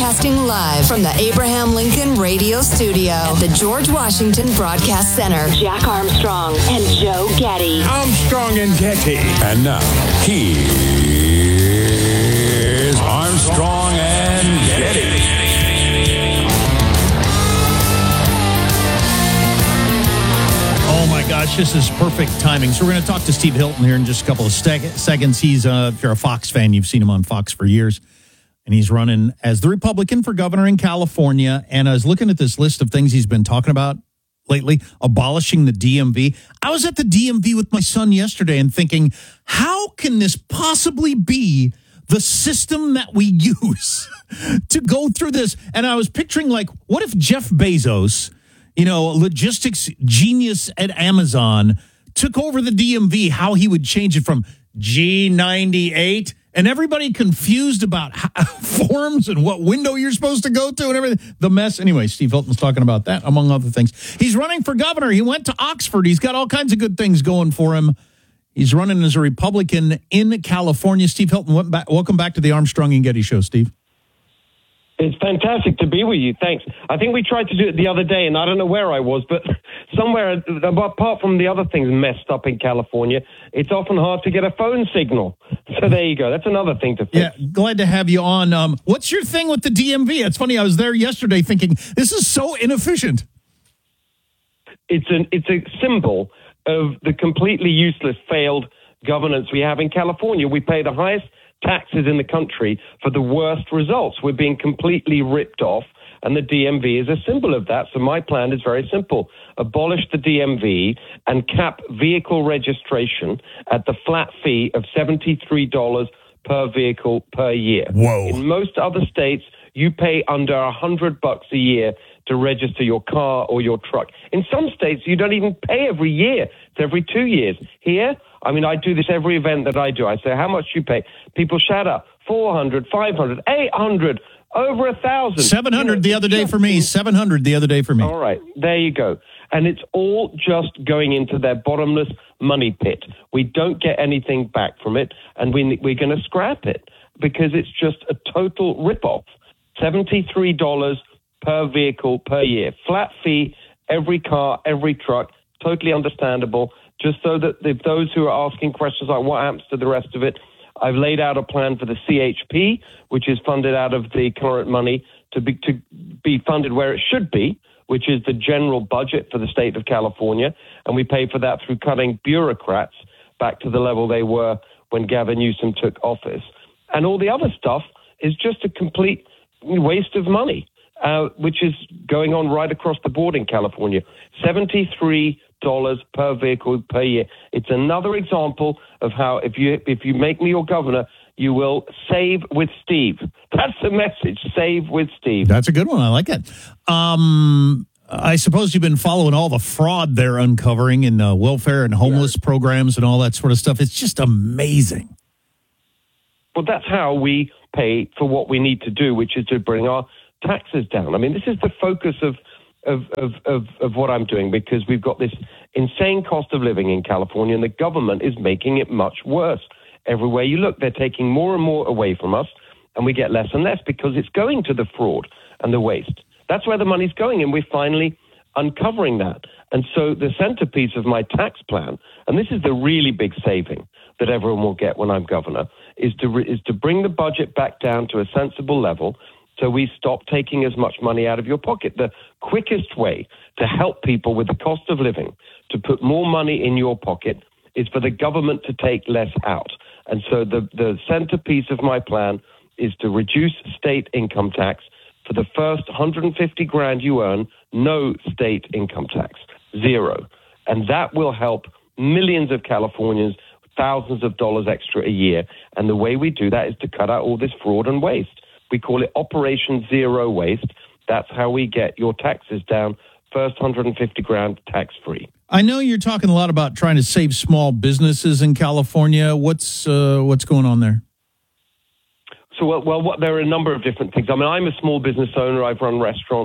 Broadcasting live from the Abraham Lincoln Radio Studio at the George Washington Broadcast Center. Jack Armstrong and Joe Getty. Armstrong and Getty. And now, here's Armstrong and Getty. Oh my gosh, this is perfect timing. So we're going to talk to Steve Hilton here in just a couple of seconds. He's, if you're a Fox fan, you've seen him on Fox for years. And he's running as the Republican for governor in California. And I was looking at this list of things he's been talking about lately, abolishing the DMV. I was at the DMV with my son yesterday and thinking, how can this possibly be the system that we use to go through this? And I was picturing, like, what if Jeff Bezos, you know, logistics genius at Amazon, took over the DMV, how he would change it from G98, and everybody confused about forms and what window you're supposed to go to and everything. The mess. Anyway, Steve Hilton's talking about that, among other things. He's running for governor. He went to Oxford. He's got all kinds of good things going for him. He's running as a Republican in California. Steve Hilton, welcome back to the Armstrong and Getty Show, Steve. It's fantastic to be with you. Thanks. I think we tried to do it the other day, and I don't know where I was, but somewhere, apart from the other things messed up in California, it's often hard to get a phone signal. So there you go. That's another thing to fix. Yeah, glad to have you on. What's your thing with the DMV? It's funny, I was there yesterday thinking, this is so inefficient. It's a symbol of the completely useless, failed governance we have in California. We pay the highest taxes in the country for the worst results. We're being completely ripped off, and the DMV is a symbol of that. So my plan is very simple. Abolish the DMV and cap vehicle registration at the flat fee of $73 per vehicle per year. Whoa. In most other states, you pay under $100 a year to register your car or your truck. In some states, you don't even pay every year. It's every 2 years. Here, I mean, I do this every event that I do. I say, how much do you pay? People shout out, 400, 500, 800, over 1,000. 700 the other day for me. 700 the other day for me. All right, there you go. And it's all just going into their bottomless money pit. We don't get anything back from it, and we're going to scrap it because it's just a total ripoff. $73 per vehicle per year. Flat fee, every car, every truck, totally understandable. Just so that if those who are asking questions like what happens to the rest of it, I've laid out a plan for the CHP, which is funded out of the current money to be funded where it should be, which is the general budget for the state of California. And we pay for that through cutting bureaucrats back to the level they were when Gavin Newsom took office. And all the other stuff is just a complete waste of money, which is going on right across the board in California. $73 per vehicle per year. It's another example of how if you make me your governor, you will save with Steve. That's the message. Save with Steve. That's a good one. I like it. I suppose you've been following all the fraud they're uncovering in welfare and homeless programs and all that sort of stuff. It's just amazing. Well, that's how we pay for what we need to do, which is to bring our taxes down. I mean, this is the focus of what I'm doing, because we've got this insane cost of living in California, and the government is making it much worse. Everywhere you look, they're taking more and more away from us, and we get less and less because it's going to the fraud and the waste. That's where the money's going, and we're finally uncovering that. And so the centerpiece of my tax plan, and this is the really big saving that everyone will get when I'm governor, is to bring the budget back down to a sensible level, so we stop taking as much money out of your pocket. The quickest way to help people with the cost of living, to put more money in your pocket, is for the government to take less out. And so the centerpiece of my plan is to reduce state income tax. For the first $150,000 you earn, no state income tax, zero. And that will help millions of Californians, thousands of dollars extra a year. And the way we do that is to cut out all this fraud and waste. We call it Operation Zero Waste. That's how we get your taxes down. First $150,000 tax-free. I know you're talking a lot about trying to save small businesses in California. What's going on there? So, there are a number of different things. I mean, I'm a small business owner. I've run restaurants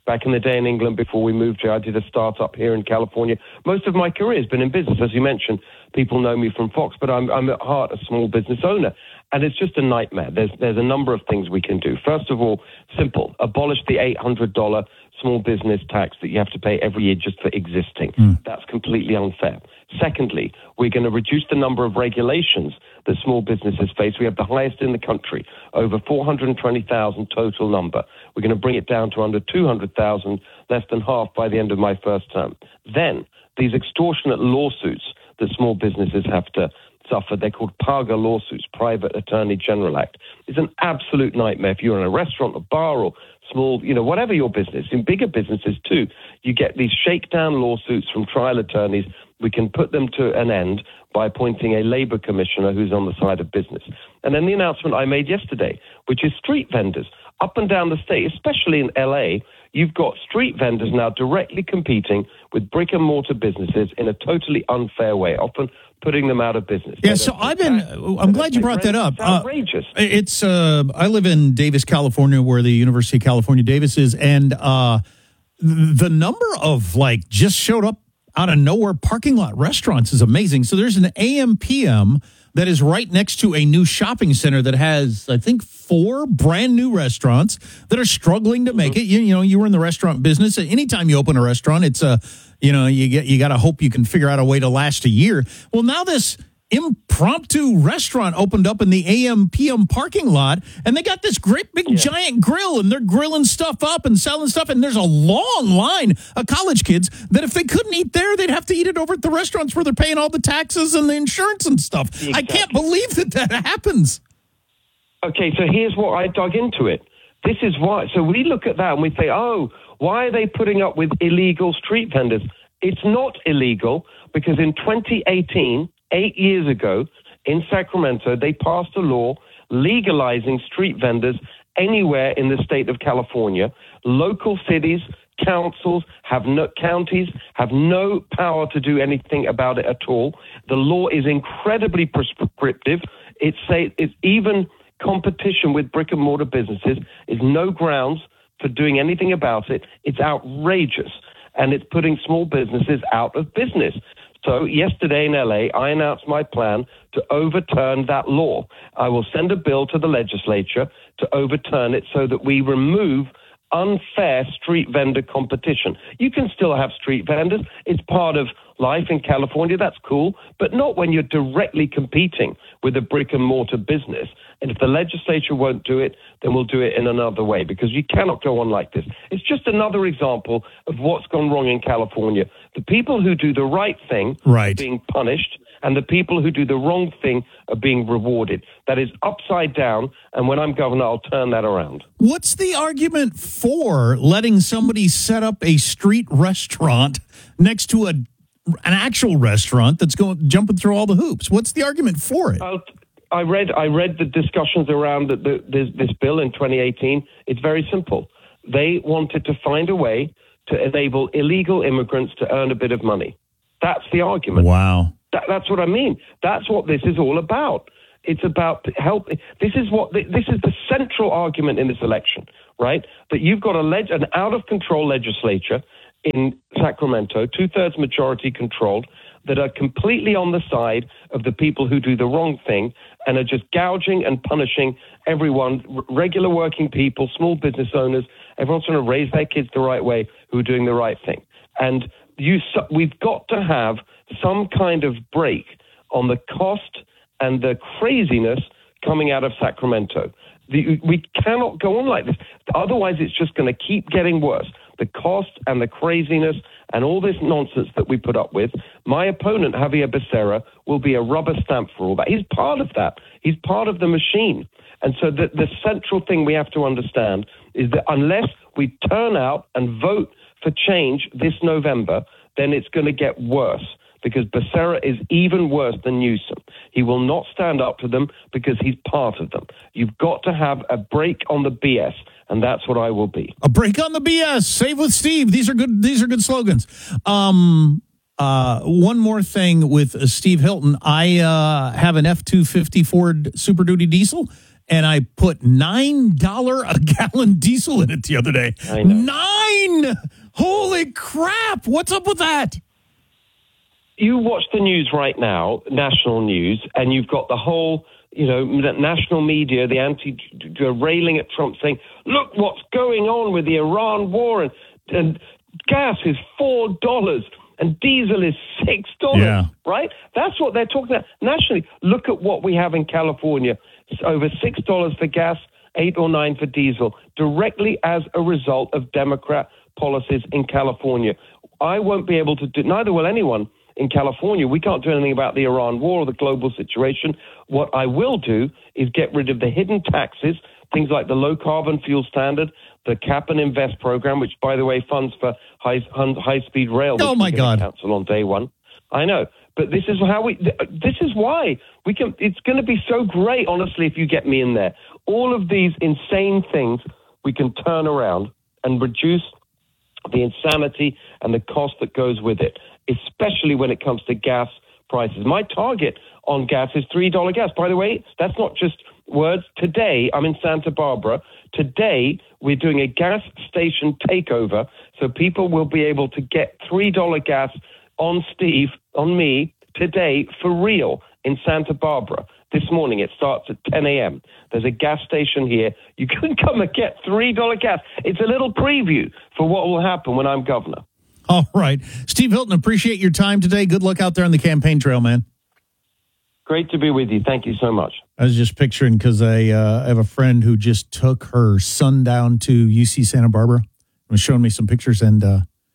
back in the day in England before we moved here. I did a startup here in California. Most of my career has been in business. As you mentioned, people know me from Fox, but I'm at heart a small business owner. And it's just a nightmare. There's a number of things we can do. First of all, simple, abolish the $800 small business tax that you have to pay every year just for existing. That's completely unfair. Secondly, we're going to reduce the number of regulations that small businesses face. We have the highest in the country, over 420,000 total number. We're going to bring it down to under 200,000, less than half by the end of my first term. Then, these extortionate lawsuits that small businesses have to suffer, they're called PAGA lawsuits, Private Attorney General Act. It's an absolute nightmare. If you're in a restaurant, a bar, or small, whatever your business, in bigger businesses too, you get these shakedown lawsuits from trial attorneys. We can put them to an end by appointing a labor commissioner who's on the side of business. And then the announcement I made yesterday, which is street vendors. Up and down the state, especially in LA, you've got street vendors now directly competing with brick and mortar businesses in a totally unfair way, often putting them out of business. Yeah, so I'm glad you brought that up. It's outrageous. I live in Davis, California, where the University of California, Davis is, and the number of just showed up out of nowhere parking lot restaurants is amazing. So there's an AM/PM that is right next to a new shopping center that has, I think, 4 brand new restaurants that are struggling to make it. You were in the restaurant business. Anytime you open a restaurant, it's you got to hope you can figure out a way to last a year. Well, now this impromptu restaurant opened up in the AM/PM parking lot, and they got this great big giant grill, and they're grilling stuff up and selling stuff, and there's a long line of college kids that if they couldn't eat there, they'd have to eat it over at the restaurants where they're paying all the taxes and the insurance and stuff. Exactly. I can't believe that happens. Okay, so here's what I dug into it. This is why. So we look at that and we say, why are they putting up with illegal street vendors? It's not illegal because in 2018, 8 years ago, in Sacramento, they passed a law legalizing street vendors anywhere in the state of California. Local cities, councils, counties have no power to do anything about it at all. The law is incredibly prescriptive. It's even competition with brick and mortar businesses is no grounds for doing anything about it. It's outrageous, and it's putting small businesses out of business. So yesterday in LA, I announced my plan to overturn that law. I will send a bill to the legislature to overturn it so that we remove unfair street vendor competition. You can still have street vendors. It's part of life in California. That's cool, but not when you're directly competing with a brick and mortar business. And if the legislature won't do it, then we'll do it in another way, because you cannot go on like this. It's just another example of what's gone wrong in California. The people who do the right thing are being punished, and the people who do the wrong thing are being rewarded. That is upside down, and when I'm governor, I'll turn that around. What's the argument for letting somebody set up a street restaurant next to an actual restaurant that's jumping through all the hoops? What's the argument for it? I read the discussions around this bill in 2018. It's very simple. They wanted to find a way to enable illegal immigrants to earn a bit of money. That's the argument. Wow. That's what I mean. That's what this is all about. It's about help. This is the central argument in this election, right? That you've got an out-of-control legislature in Sacramento, 2/3 majority controlled, that are completely on the side of the people who do the wrong thing and are just gouging and punishing everyone, regular working people, small business owners. Everyone's trying to raise their kids the right way who are doing the right thing. And we've got to have some kind of break on the cost and the craziness coming out of Sacramento. We cannot go on like this. Otherwise, it's just going to keep getting worse. The cost and the craziness and all this nonsense that we put up with. My opponent, Javier Becerra, will be a rubber stamp for all that. He's part of that. He's part of the machine. And so the central thing we have to understand is that unless we turn out and vote for change this November, then it's going to get worse, because Becerra is even worse than Newsom. He will not stand up to them because he's part of them. You've got to have a break on the BS, and that's what I will be. A break on the BS. Save with Steve. These are good slogans. One more thing with Steve Hilton. I have an F-250 Ford Super Duty diesel, and I put $9 a gallon diesel in it the other day. I know. 9! Holy crap! What's up with that? You watch the news right now, national news, and you've got the whole, national media, the railing at Trump, saying, "Look what's going on with the Iran war, and gas is $4 and diesel is $6." Yeah. Right? That's what they're talking about nationally. Look at what we have in California: it's over $6 for gas, $8 or $9 for diesel, directly as a result of Democrat policies in California. I won't be able to do, neither will anyone in California. We can't do anything about the Iran war or the global situation. What I will do is get rid of the hidden taxes, things like the low carbon fuel standard, the cap and invest program, which, by the way, funds for high speed rail. Oh my God! Cancel on day one. I know, but this is how this is why we can. It's going to be so great, honestly, if you get me in there. All of these insane things we can turn around and reduce the insanity and the cost that goes with it, especially when it comes to gas prices. My target on gas is $3 gas. By the way, that's not just words. Today, I'm in Santa Barbara. Today, we're doing a gas station takeover, so people will be able to get $3 gas on me, today, for real, in Santa Barbara. This morning, it starts at 10 a.m. There's a gas station here. You can come and get $3 gas. It's a little preview for what will happen when I'm governor. All right. Steve Hilton, appreciate your time today. Good luck out there on the campaign trail, man. Great to be with you. Thank you so much. I was just picturing, because I have a friend who just took her son down to UC Santa Barbara and was showing me some pictures, and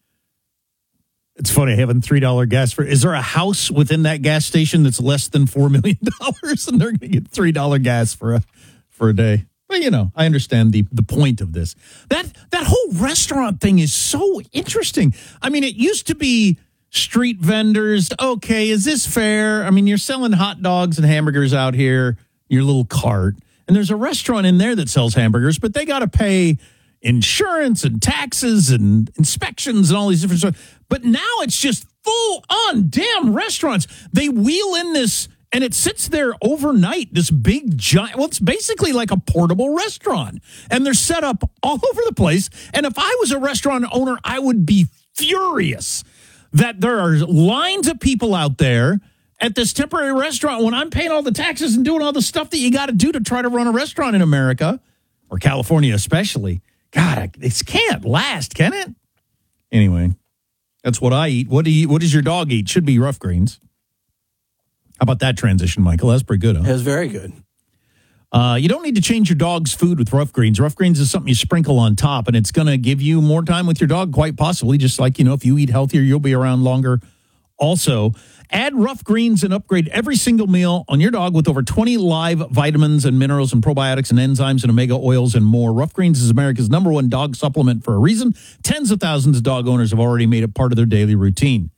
it's funny having $3 gas for. Is there a house within that gas station that's less than $4 million, and they're going to get $3 gas for a day? Well, I understand the point of this. That whole restaurant thing is so interesting. I mean, it used to be street vendors. Okay, is this fair? I mean, you're selling hot dogs and hamburgers out here, your little cart, and there's a restaurant in there that sells hamburgers, but they got to pay insurance and taxes and inspections and all these different stuff. But now it's just full on damn restaurants. They wheel in this, and it sits there overnight, this big giant, well, it's basically like a portable restaurant. And they're set up all over the place. And if I was a restaurant owner, I would be furious that there are lines of people out there at this temporary restaurant when I'm paying all the taxes and doing all the stuff that you got to do to try to run a restaurant in America, or California especially. God, this can't last, can it? Anyway, that's what I eat. What does your dog eat? Should be Rough Greens. How about that transition, Michael? That's pretty good, huh? It was very good. You don't need to change your dog's food with Rough Greens. Rough Greens is something you sprinkle on top, and it's going to give you more time with your dog, quite possibly. Just like, if you eat healthier, you'll be around longer. Also, add Rough Greens and upgrade every single meal on your dog with over 20 live vitamins and minerals and probiotics and enzymes and omega oils and more. Rough Greens is America's #1 dog supplement for a reason. Tens of thousands of dog owners have already made it part of their daily routine.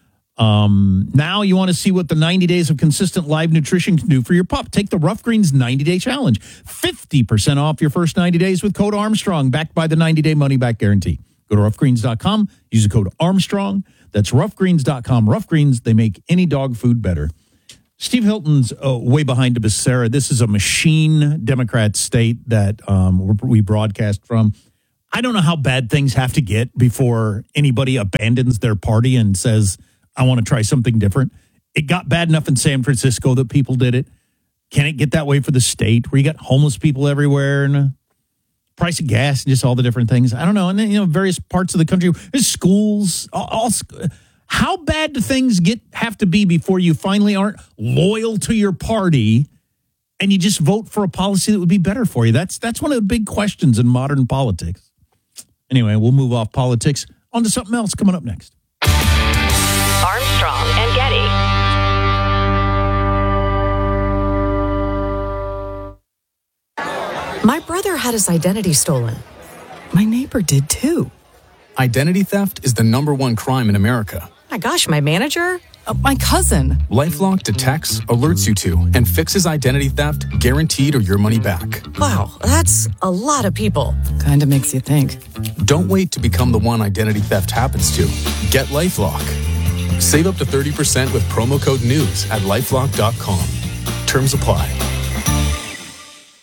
Now you want to see what the 90 days of consistent live nutrition can do for your pup. Take the Rough Greens 90-day challenge. 50% off your first 90 days with code Armstrong, backed by the 90-day money-back guarantee. Go to roughgreens.com. Use the code Armstrong. That's roughgreens.com. Rough Greens, they make any dog food better. Steve Hilton's way behind to Becerra. This is a machine Democrat state that we broadcast from. I don't know how bad things have to get before anybody abandons their party and says, I want to try something different. It got bad enough in San Francisco that people did it. Can it get that way for the state where you got homeless people everywhere and price of gas and just all the different things? I don't know. And then, various parts of the country, there's schools. How bad do things have to be before you finally aren't loyal to your party and you just vote for a policy that would be better for you? That's one of the big questions in modern politics. Anyway, we'll move off politics onto something else coming up next. Armstrong and Getty. My brother had his identity stolen. My neighbor did too. Identity theft is the #1 crime in America. My gosh, my manager? My cousin. LifeLock detects, alerts you to, and fixes identity theft, guaranteed or your money back. Wow, that's a lot of people. Kind of makes you think. Don't wait to become the one identity theft happens to. Get LifeLock. Save up to 30% with promo code NEWS at LifeLock.com. Terms apply.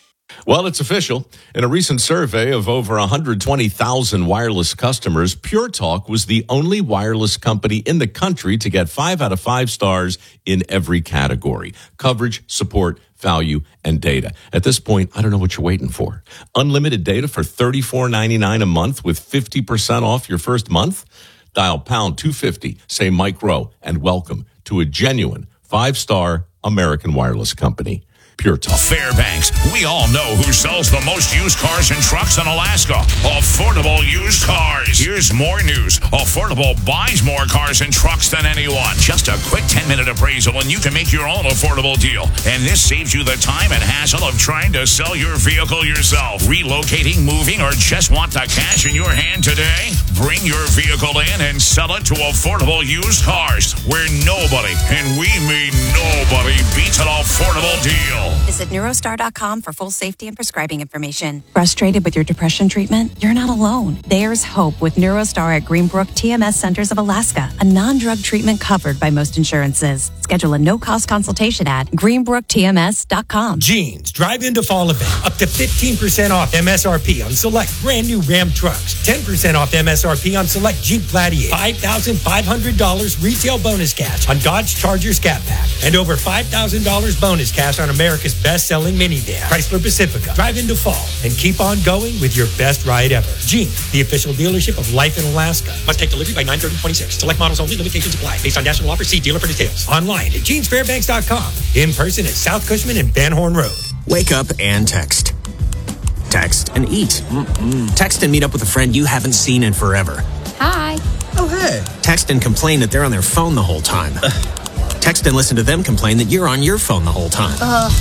Well, it's official. In a recent survey of over 120,000 wireless customers, Pure Talk was the only wireless company in the country to get 5 out of 5 stars in every category: coverage, support, value, and data. At this point, I don't know what you're waiting for. Unlimited data for $34.99 a month with 50% off your first month? Dial pound 250, say Mike Rowe, and welcome to a genuine 5-star American wireless company. Pure Talk. Fairbanks, we all know who sells the most used cars and trucks in Alaska. Affordable Used Cars. Here's more news. Affordable buys more cars and trucks than anyone. Just a quick 10-minute appraisal and you can make your own affordable deal. And this saves you the time and hassle of trying to sell your vehicle yourself. Relocating, moving, or just want the cash in your hand today? Bring your vehicle in and sell it to Affordable Used Cars, where nobody, and we mean nobody, beats an affordable deal. Visit Neurostar.com for full safety and prescribing information. Frustrated with your depression treatment? You're not alone. There's hope with Neurostar at Greenbrook TMS Centers of Alaska, a non-drug treatment covered by most insurances. Schedule a no-cost consultation at greenbrooktms.com. Jeans, drive into fall event. Up to 15% off MSRP on select brand new Ram trucks. 10% off MSRP on select Jeep Gladiator. $5,500 retail bonus cash on Dodge Charger Scat Pack. And over $5,000 bonus cash on America's best-selling minivan, Chrysler Pacifica. Drive into fall and keep on going with your best ride ever. Jeans, the official dealership of Life in Alaska. Must take delivery by 9/30/26. Select models only. Limitations apply. Based on national offer, see dealer for details. Online at jeansfairbanks.com. In person at South Cushman and Van Horn Road. Wake up and text. Text and eat. Text and meet up with a friend you haven't seen in forever. Hi. Oh, hey. Text and complain that they're on their phone the whole time. Text and listen to them complain that you're on your phone the whole time.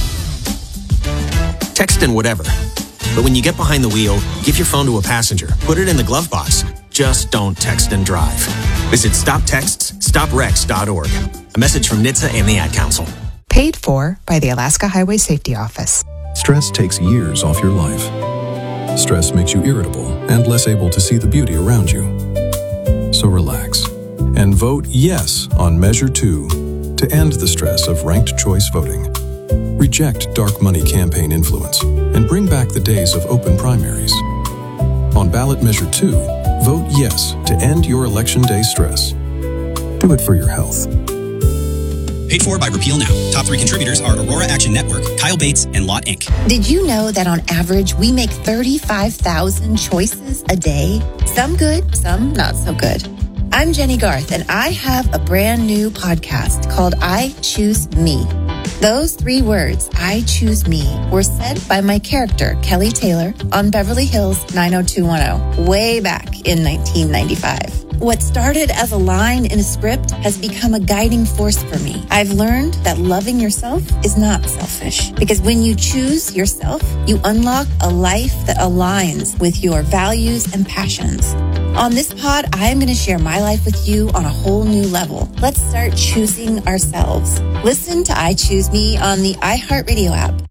Text and whatever. But when you get behind the wheel, give your phone to a passenger. Put it in the glove box. Just don't text and drive. Visit StopTextsStopWrecks.org. A message from NHTSA and the Ad Council. Paid for by the Alaska Highway Safety Office. Stress takes years off your life. Stress makes you irritable and less able to see the beauty around you. So relax and vote yes on Measure 2 to end the stress of ranked choice voting. Reject dark money campaign influence and bring back the days of open primaries. On ballot Measure 2, vote yes to end your election day stress. Do it for your health. Paid for by Repeal Now. Top 3 contributors are Aurora Action Network, Kyle Bates, and Lot Inc. Did you know that on average, we make 35,000 choices a day? Some good, some not so good. I'm Jenny Garth, and I have a brand new podcast called I Choose Me. Those 3 words, I choose me, were said by my character, Kelly Taylor, on Beverly Hills 90210, way back in 1995. What started as a line in a script has become a guiding force for me. I've learned that loving yourself is not selfish, because when you choose yourself, you unlock a life that aligns with your values and passions. On this pod, I am going to share my life with you on a whole new level. Let's start choosing ourselves. Listen to I Choose Me on the iHeartRadio app,